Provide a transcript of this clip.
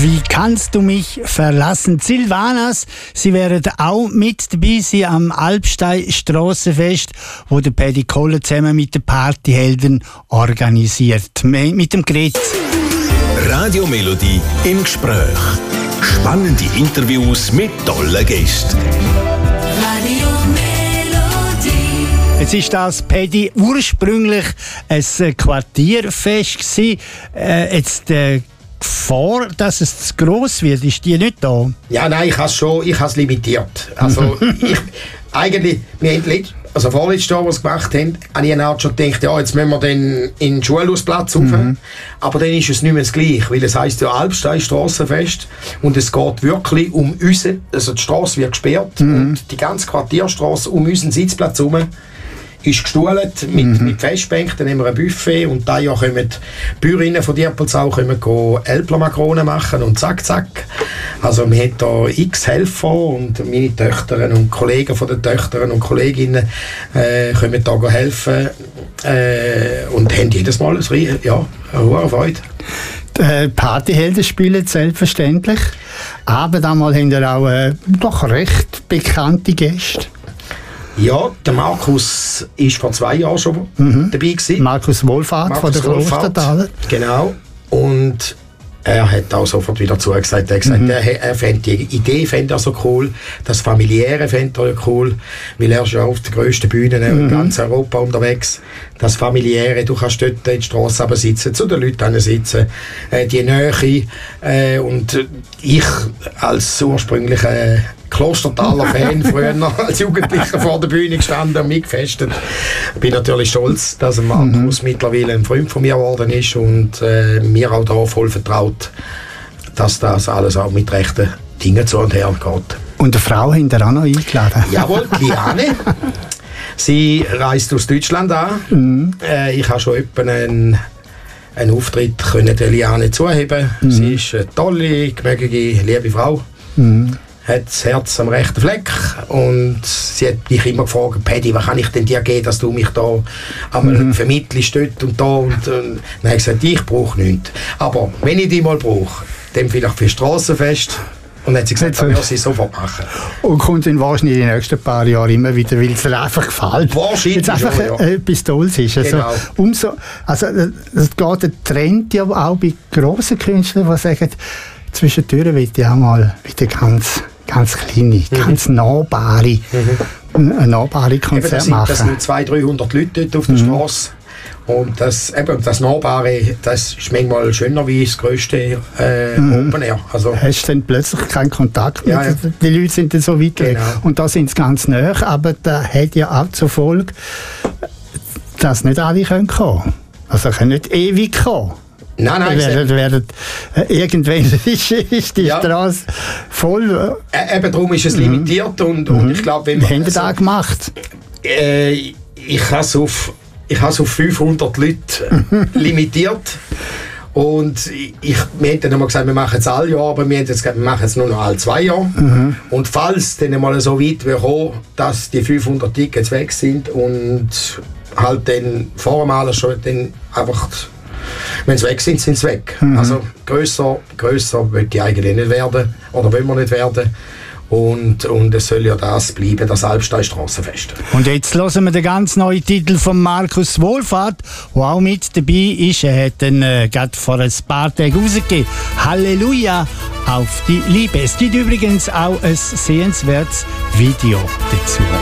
Wie kannst du mich verlassen? Silvanas, sie werden auch mit dabei sein am Alpstein Strassenfest, wo der Paddy Kohler zusammen mit den Partyhelden organisiert. Mit dem Gret. Radio Melodie im Gespräch. Spannende Interviews mit tollen Gästen. Radio Melodie. Jetzt ist das, Paddy, ursprünglich ein Quartierfest gewesen. Vor, dass es zu gross wird, ist die nicht da? Ja, nein, ich habe es limitiert. Also, vorletztes Jahr, was wir gemacht haben, habe ich eine Art schon gedacht, ja, jetzt müssen wir dann in den Schulhausplatz rauf. Aber dann ist es nicht mehr das Gleiche, weil es heisst ja Alpstein Strassenfest und es geht wirklich um uns, also die Strasse wird gesperrt und die ganze Quartierstrasse um unseren Sitzplatz herum ist gestuhlt mit Festbänken, dann haben wir ein Buffet und da Jahr kommen die Bäuerinnen von Diepelsau Elplermakronen machen und zack, zack. Also wir haben da x Helfer und meine Töchter und Kollegen von den Töchtern und Kolleginnen können da helfen und haben jedes Mal eine hohe Freude. Die Partyhelden spielen selbstverständlich, aber damals haben wir auch doch recht bekannte Gäste. Ja, der Markus war vor 2 Jahren schon dabei gewesen. Markus Wohlfahrt von der Klostertaler. Genau. Und er hat auch sofort wieder zugesagt. Er hat gesagt, er fände die Idee so cool, das Familiäre fände er cool, weil er ist ja auf den grössten Bühnen in ganz Europa unterwegs. Das Familiäre, du kannst dort in der Strasse sitzen, zu den Leuten sitzen, die Nähe. Und ich als ursprünglicher Klostertaler Fan, früher noch als Jugendlicher vor der Bühne gestanden und mitgefestet. Ich bin natürlich stolz, dass Markus mittlerweile ein Freund von mir geworden ist und mir auch da voll vertraut, dass das alles auch mit rechten Dingen zu und her geht. Und eine Frau hinter auch noch eingeladen? Jawohl, Liane. Sie reist aus Deutschland an. Ich habe schon etwa einen Auftritt können der Liane zuheben. Sie ist eine tolle, gemögliche, liebe Frau. Hat das Herz am rechten Fleck und sie hat mich immer gefragt, Paddy, was kann ich denn dir geben, dass du mich da vermittelst dort und da und dann habe ich gesagt, ich brauche nichts. Aber wenn ich dich mal brauche, dann vielleicht für Strassenfest. Und dann hat sie gesagt, das würde sie sofort machen. Und kommt dann wahrscheinlich in den nächsten paar Jahren immer wieder, weil es ihr einfach gefällt. Wahrscheinlich. Weil es einfach etwas Tolles ist. Also, genau. Es geht der Trend ja auch bei grossen Künstlern, die sagen, zwischen Türen will ich auch mal wieder ganz kleine, ganz nahbare, ein nahbare Konzert machen. Das sind 200-300 Leute dort auf der Straße. Und das Nahbare, das ist manchmal schöner wie das grösste Open Air. Also, hast du dann plötzlich keinen Kontakt mit die Leute sind dann so weit weg. Und da sind sie ganz nah, aber da hat ja auch zur Folge, dass nicht alle kommen können. Also können nicht ewig kommen. Nein, irgendwann ist die Straße voll. Eben darum ist es limitiert und ich glaube, wenn man... Haben Sie das gemacht? Ich habe es auf 500 Leute limitiert. Und wir haben dann einmal gesagt, wir machen es alle Jahre, aber wir haben jetzt gesagt, wir machen es nur noch alle 2 Jahre. Und falls dann mal so weit wir kommen, dass die 500 Tickets weg sind und halt dann vor dem Malen schon dann einfach... Wenn sie weg sind, sind sie weg. Also grösser will ich eigentlich nicht werden oder will man nicht werden. Und es soll ja das bleiben, das Alpstein Strassenfest. Und jetzt hören wir den ganz neuen Titel von Markus Wohlfahrt, der auch mit dabei ist. Er hat dann gerade vor ein paar Tagen rausgegeben. Halleluja auf die Liebe. Es gibt übrigens auch ein sehenswertes Video dazu.